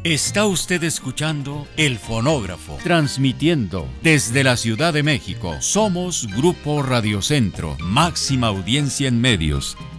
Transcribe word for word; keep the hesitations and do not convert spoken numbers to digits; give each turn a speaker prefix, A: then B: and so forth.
A: Está usted escuchando El Fonógrafo, transmitiendo desde la Ciudad de México. Somos Grupo Radio Centro, máxima audiencia en medios.